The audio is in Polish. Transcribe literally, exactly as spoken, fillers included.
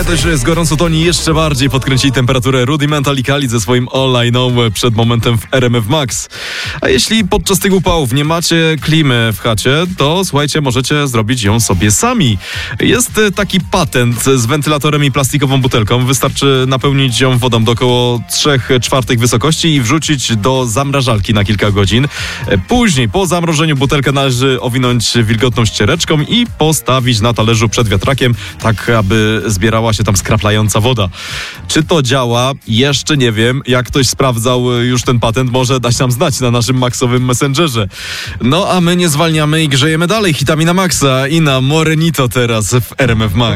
Nie dość, że jest gorąco, to oni jeszcze bardziej podkręcili temperaturę. Rudimental i Khalid ze swoim All I Know przed momentem w R M F Max. A jeśli podczas tych upałów nie macie klimy w chacie, to słuchajcie, możecie zrobić ją sobie sami. Jest taki patent z wentylatorem i plastikową butelką. Wystarczy napełnić ją wodą do około trzy czwarte wysokości i wrzucić do zamrażalki na kilka godzin. Później, po zamrożeniu, butelkę należy owinąć wilgotną ściereczką i postawić na talerzu przed wiatrakiem, tak aby zbierała się tam skraplająca woda. Czy to działa? Jeszcze nie wiem. Jak ktoś sprawdzał już ten patent, może dać nam znać na naszym Maxowym Messengerze. No a my nie zwalniamy i grzejemy dalej hitami na Maxa i na Morenito teraz w R M F Max.